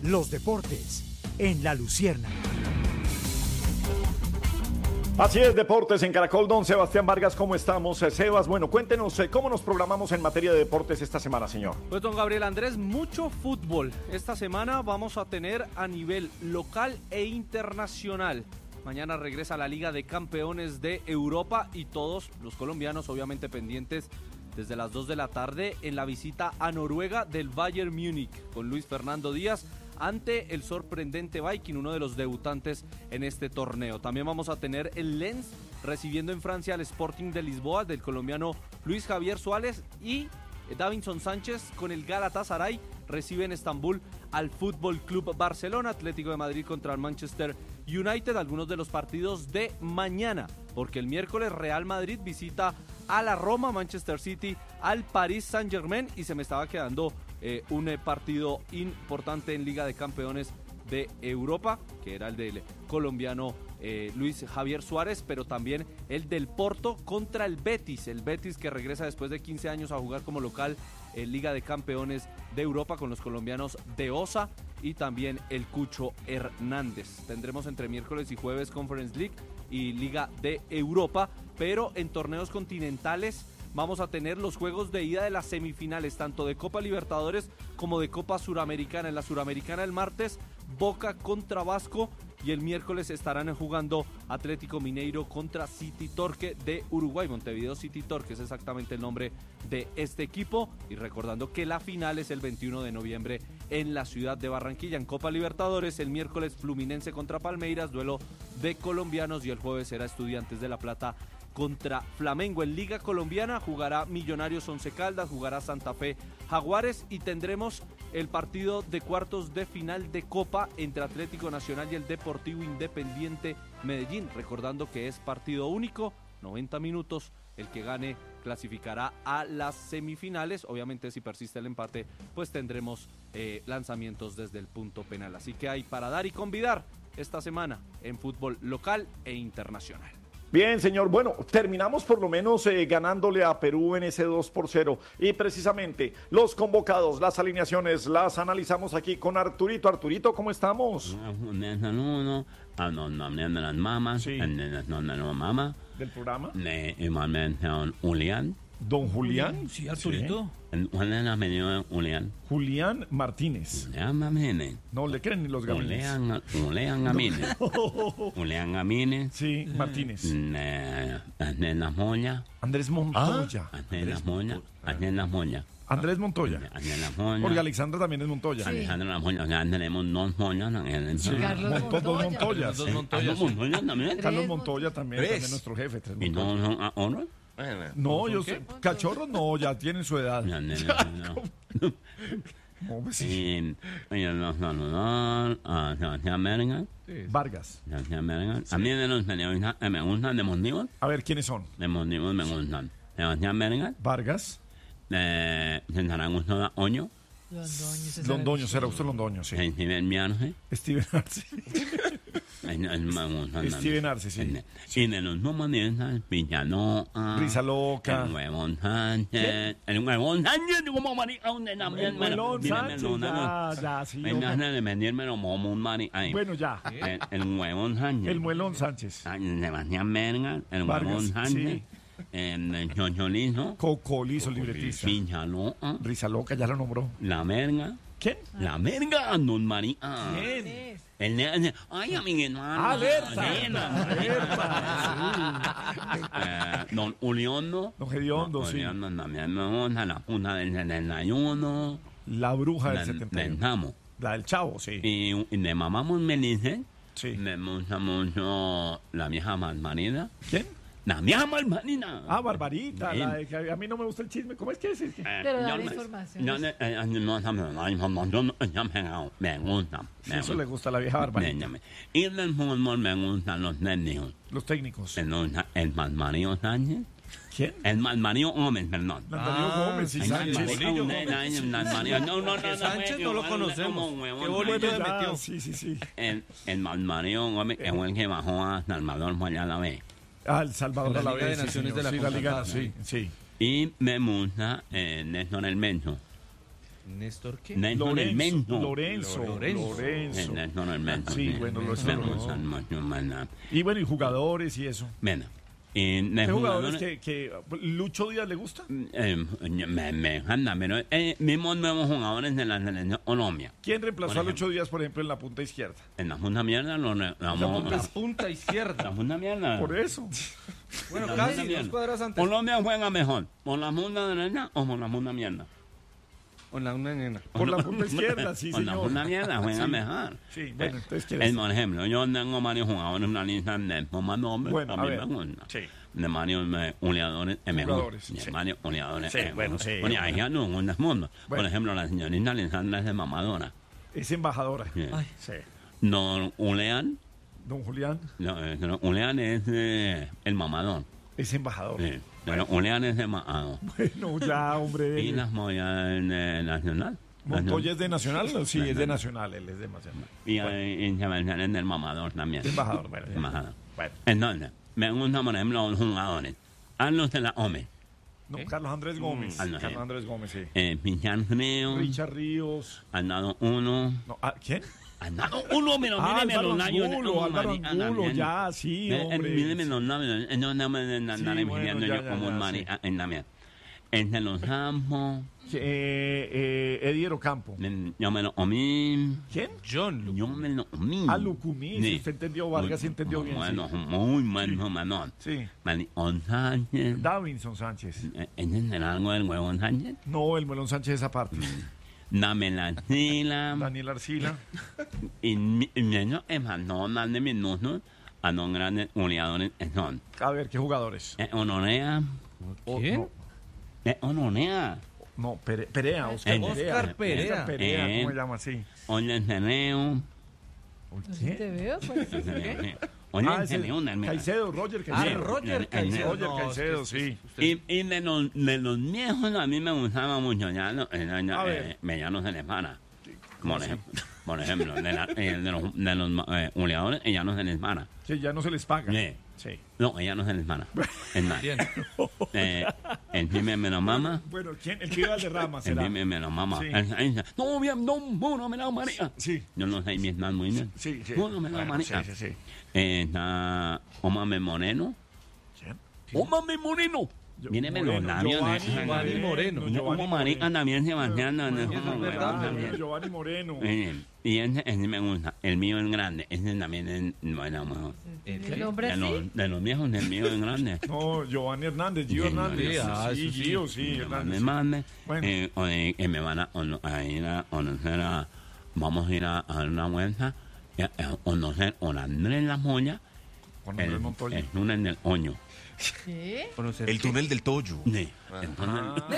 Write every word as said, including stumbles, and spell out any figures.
los deportes en La Luciérnaga. Así es, deportes en Caracol. Don Sebastián Vargas, ¿cómo estamos? Eh, Sebas, bueno, cuéntenos eh, cómo nos programamos en materia de deportes esta semana, señor. Pues don Gabriel Andrés, mucho fútbol. Esta semana vamos a tener a nivel local e internacional. Mañana regresa la Liga de Campeones de Europa y todos los colombianos obviamente pendientes desde las dos de la tarde en la visita a Noruega del Bayern Múnich con Luis Fernando Díaz ante el sorprendente Viking, uno de los debutantes en este torneo. También vamos a tener el Lens recibiendo en Francia al Sporting de Lisboa del colombiano Luis Javier Suárez, y Davinson Sánchez con el Galatasaray recibe en Estambul al Fútbol Club Barcelona. Atlético de Madrid contra el Manchester United, algunos de los partidos de mañana, porque el miércoles Real Madrid visita a la Roma, Manchester City al Paris Saint-Germain, y se me estaba quedando eh, un eh, partido importante en Liga de Campeones de Europa, que era el del colombiano eh, Luis Javier Suárez, pero también el del Porto contra el Betis, el Betis que regresa después de quince años a jugar como local en Liga de Campeones de Europa con los colombianos de Osa y también el Cucho Hernández. Tendremos entre miércoles y jueves Conference League y Liga de Europa, pero en torneos continentales vamos a tener los juegos de ida de las semifinales, tanto de Copa Libertadores como de Copa Suramericana. En la Suramericana el martes, Boca contra Vasco, y el miércoles estarán jugando Atlético Mineiro contra City Torque de Uruguay. Montevideo City Torque es exactamente el nombre de este equipo, y recordando que la final es el veintiuno de noviembre en la ciudad de Barranquilla. En Copa Libertadores el miércoles Fluminense contra Palmeiras, duelo de colombianos, y el jueves será Estudiantes de La Plata contra Flamengo. En Liga Colombiana jugará Millonarios Once Caldas, jugará Santa Fe Jaguares, y tendremos el partido de cuartos de final de Copa entre Atlético Nacional y el Deportivo Independiente Medellín. Recordando que es partido único, noventa minutos, el que gane clasificará a las semifinales. Obviamente si persiste el empate, pues tendremos eh, lanzamientos desde el punto penal. Así que hay para dar y convidar esta semana en fútbol local e internacional. Bien, señor. Bueno, terminamos por lo menos eh, ganándole a Perú en ese dos por cero. Y precisamente los convocados, las alineaciones, las analizamos aquí con Arturito. Arturito, ¿cómo estamos? Sí. ¿Del programa? Julián. ¿Don Julián? Sí, Arturito. Julián. Julián Martínez. No le creen ni los gamines. Julián Gamines. Julián Gamines. Sí, Martínez. Andrés Moya. Andrés Montoya. Andrés Moya. Andrés Moya. Andrés Montoya. Porque Alexandra también es Montoya. Sí. Alexandra Moya, ya tenemos dos Moyas. Sí. Carlos Monto- dos Montoyas. Dos Montoyas. Carlos Montoya también. Carlos Montoya también, Tres. también nuestro jefe. Tres ¿Y Montoya. no son ahora? No, yo sé. Cachorros no, ya tienen su edad. Ya, no, no, no. No, pues sí. Y oye, los saludar a Sebastián Verga. Vargas. Sebastián Verga. A mí de los periodistas que me gustan de motivos, A ver, ¿quiénes son? de motivos me gustan. Sebastián Verga, Vargas. de César Augusto Oño, Londoño, será usted Londoño, sí. Steven Miarce. Steven Arce. Me gustan también. Steven Arce, sí. Y de los humoristas, Villaloa, Risa Loca. el Huevón Sánchez, el Huevón Sánchez, como marica, donde también El Huevón Sánchez, ya, ya, sí. Me gana de venderme como un marica. Bueno, ya. El, el Huevón Sánchez. El Muelón Sánchez. Sebastián Verga, el Vargas, Huevón Sánchez, sí. el Chocholizo, Cocolizo, el libretista. Villaloa, Risa Loca, ya lo nombró. la Verga. ¿Quién? La Verga, don marica. ¿Quién? El ne- ay, amiguito. Ah, Berta. Eh, don Uliondo. Don Gediondo, sí. Uliondo también me gusta, la punta del setenta y uno. La bruja del La- setenta y uno. Pensamos. La del Chavo, sí. Y, y de mamamos Melice, Sí. me gusta mucho la vieja Malmarina. ¿Quién? La vieja Malmarina. Ah, Barbarita. Sí. La de que a mí no me gusta el chisme. ¿Cómo es que es? Es que- Eh, Pero yo da la no- información. yo no- eh, no sabemos la información, ya me- me gusta. Sí, me eso gusta. le gusta a la vieja Barbarita. Me- Y del fútbol me gustan los técnicos. Los técnicos. Me gusta el Malmario Sánchez. ¿Quién? El Malmario Gómez, perdón. Darío Gómez y Ay, Sánchez. Malmario, Gómez. Malmario, no, no, no, Que no, Sánchez que no lo huele conocemos. como huevón. Qué bolillo Bueno, le ya, metió. sí, sí, sí. El, el Malmario Gómez es el que bajó a Salvador fue allá a la vez. Ah, El Salvador La a la Liga vez. de sí, Naciones señor. de la Sí, la Liga, CONCACAF, sí, sí. Y me gusta eh, Néstor El Menso. Néstor, ¿qué? Néstor el Mento. Lorenzo. Lorenzo. Lorenzo. Néstor el Mento. Sí, bueno, lo sé. Y bueno, y jugadores y eso. Bueno, y de ¿Qué jugadores jugadores... que, que Lucho Díaz le gusta? Eh, me, me encanta, pero eh, mismos nuevos jugadores de la selección Colombia. ¿Quién reemplazó Por a Lucho Díaz, por ejemplo, en la punta izquierda? En la punta mierda lo re- la vamos La punta izquierda. la punta mierda. Por eso. Bueno, La casi punta dos mierda. cuadras antes. Colombia juega mejor, ¿por la punta derecha o por la punta mierda? Con la una nena. Por la punta izquierda, sí, Por la señor. punta mierda juega Sí. mejor. Sí, bueno, entonces, ¿quién Eh, es? Por ejemplo, yo tengo varios jugadores en una lista de más nombres. Bueno, a a mí ver. me gusta. Sí. De varios eh, goleadores es mejor. Jugadores, De sí. varios goleadores Sí, es bueno, mejor. sí, Bueno, bueno. hay ya no en el mundo. Por Bueno. ejemplo, la señorita Alessandra es de mamadora. Es embajadora. Sí. Sí. No, Ulean, Don Julián no, eh, no, Ulean es eh, el mamador. es embajador. Sí. Pero Ulean es de mamador. Bueno, ya, hombre. Y las Moya en eh, Nacional. ¿Montoya es de Nacional? Sí, es de Nacional, él es de Nacional. Y eh, en Sebastián es del mamador también. De embajador, bueno. ya. Embajador. Bueno. Entonces, me gusta, por ejemplo, los jugadores. Carlos de la Ome, No, Carlos Andrés Gómez. Ah, no, Carlos sí. Andrés Gómez, sí. eh, Pichán Frío, Richard Ríos. han dado uno. No, ah, ¿quién? Han dado uno, pero Ah, míreme Álvaro los labios. Angulo, oh, Álvaro marica, Angulo, también. ya, sí, Eh, eh, hombre. Míreme los labios. eh, No andamos en andar Sí, envidiando bueno, ya, yo ya, como un ya, marica en la mía. Entre los campos, Eh, eh, Eddie Campo. eh, yo me lo comí. ¿Quién? John. Yo me lo comí. Ah, Lucumí, si usted entendió, Vargas sí entendió bien, Bueno, sí. muy bueno, Manón. Sí. Marión Sánchez. Davinson Sánchez. eh, ¿Entienden algo del huevón Sánchez? No, el Melón Sánchez esa parte. Dame la sila. Daniel Arcila. Y mi- y menos es más, no más de minutos a los grandes goleadores que son. A ver, ¿qué jugadores? Eh, Honorea. O- ¿Quién? No, Eh, Honorea. no, Pere- Perea, Oscar Eh, Perea. Oscar Perea. Oscar Perea, Eh. ¿cómo se llama así? Oye, Ceneo. Así te veo, pues. Oye, Ah, ese- Ceneo. una- Caicedo, Roger Ah, Caicedo. Roger Eh, Caicedo. Roger No, Caicedo, es que- sí. Y, y de, los, de los viejos a mí me gustaba mucho, ya, no, eh, ya, A eh, ver. Mediano se les para. Por ejemplo, por ejemplo de, la- eh, de los, de los eh, goleadores, ella no se les para. Que ya no se les paga. Sí. Sí. No, ella no se les para. Es más, Bien. eh, el primer me lo mama. Bueno, ¿quién? El que iba al derrama El será. primer me lo mama. Sí. Él- él dice, no, bien, no, no, me la María. Sí. Yo no sé Vietnam muy bien. Sí, sí. No, no me la Bueno, María. sí, sí, sí. Eh, está Omame Moreno. ¿Quién? Omame Moreno. Yo- Míreme Moreno, los labios. Giovanni eh. Giovanni Moreno. No, Giovanni como marica Moreno. también Sebastián. no, no, Eso no, es no, verdad, no, también. no. Giovanni Moreno. Eh, Y ese, ese me gusta. El mío es grande. Ese también es, bueno, mejor. El hombre De así. los, de los viejos, el mío es grande. No, Giovanni Hernández, Gio Sí, Hernández. ah, Sí, eso sí. Gio, sí, Me Hernández. mande. Bueno. Eh, o, eh, que me van a, ono- a ir a conocer a. Vamos a ir a, a dar una vuelta. Y a, a conocer a Andrés La Moya. Juan El, Manuel Montoya. el túnel del Oño. ¿Sí? Conocer El túnel del Toyo. Sí. Entonces,